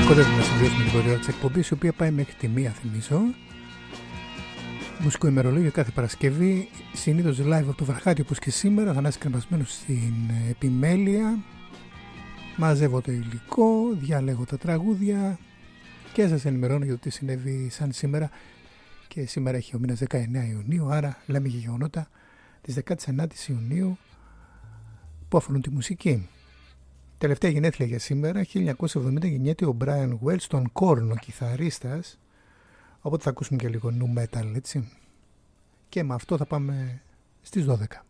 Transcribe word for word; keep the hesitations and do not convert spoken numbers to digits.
Κοντεύουμε να συμπληρώσουμε την πρώτη ώρα της εκπομπής, η οποία πάει μέχρι τη μία, θυμίζω. Μουσικό ημερολόγιο κάθε Παρασκευή, συνήθως live από το Βραχάτι, όπως και σήμερα. Θα είσαι κρεμασμένος στην επιμέλεια. Μαζεύω το υλικό, διαλέγω τα τραγούδια και σας ενημερώνω για το τι συνέβη σαν σήμερα. Και σήμερα έχει ο μήνας δεκαεννέα Ιουνίου, άρα λέμε για γεγονότα της δεκαεννέα Ιουνίου που αφορούν τη μουσική. Τελευταία γενέθλια για σήμερα, χίλια εννιακόσια εβδομήντα, γεννιέται ο Brian Welch, τον Korn, ο κιθαρίστας. Οπότε θα ακούσουμε και λίγο nu metal, έτσι. Και με αυτό θα πάμε στις δώδεκα.